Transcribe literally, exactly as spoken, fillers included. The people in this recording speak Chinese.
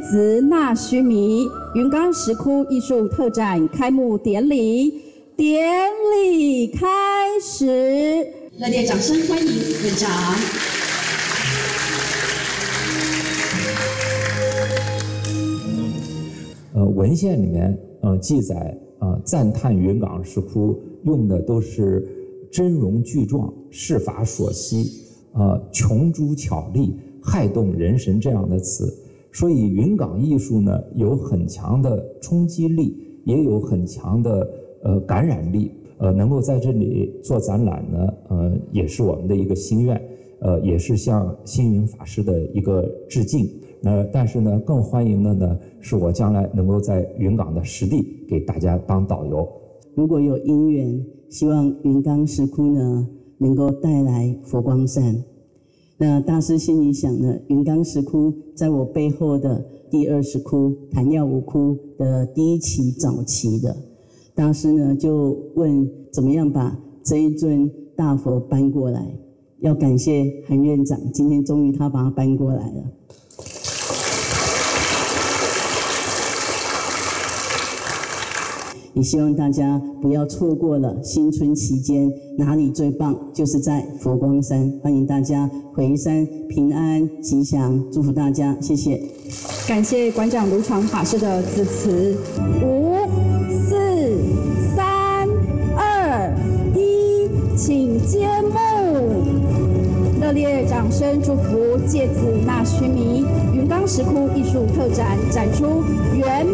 子纳须弥云冈石窟艺术特展开幕典礼，典礼开始，热烈掌声欢迎院长。 呃，文献里面呃记载，呃赞叹云冈石窟用的都是真容具状、事法所悉、呃穷诸巧丽、撼动人神这样的词。所以云冈艺术呢有很强的冲击力，也有很强的呃感染力。呃，能够在这里做展览呢，呃，也是我们的一个心愿，呃，也是向星云法师的一个致敬。呃，但是呢，更欢迎的呢，是我将来能够在云冈的实地给大家当导游。 如果有因缘，希望云冈石窟呢能够带来佛光山。那大师心里想呢，云冈石窟在我背后的第二石窟昙曜无窟的第一期早期的，大师呢就问怎么样把这一尊大佛搬过来。要感谢韩院长，今天终于他把它搬过来了。也希望大家不要错过了新春期间哪里最棒，就是在佛光山。欢迎大家回山平安吉祥，祝福大家，谢谢。 感谢馆长卢常法师的致辞。五、四、三、二、一，请揭幕。热烈掌声祝福芥子纳须弥云冈石窟艺术特展展出圆